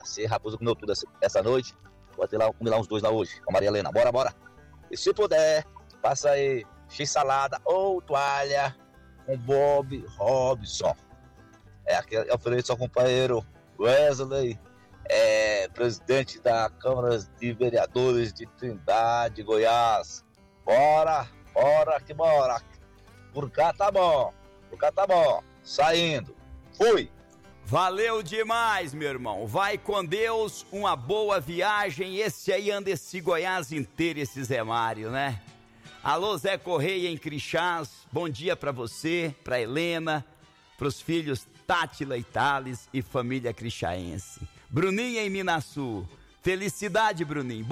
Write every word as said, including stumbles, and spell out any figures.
Se Raposo comeu tudo essa, essa noite, pode ter lá, comer lá uns dois lá hoje, com a Maria Helena. Bora, bora. E se puder, passa aí x-salada ou toalha com Bob Robson. É, aqui eu ofereço ao companheiro Wesley, é, presidente da Câmara de Vereadores de Trindade, Goiás. Bora, bora que bora. Por cá tá bom, por cá tá bom. Saindo. Fui. Valeu demais, meu irmão. Vai com Deus, uma boa viagem. Esse aí anda esse Goiás inteiro, esse Zé Mário, né? Alô, Zé Correia em Crixás. Bom dia pra você, pra Helena, pros filhos Tátila e Thales e família crixaense. Bruninho em Minasul. Felicidade, Bruninho.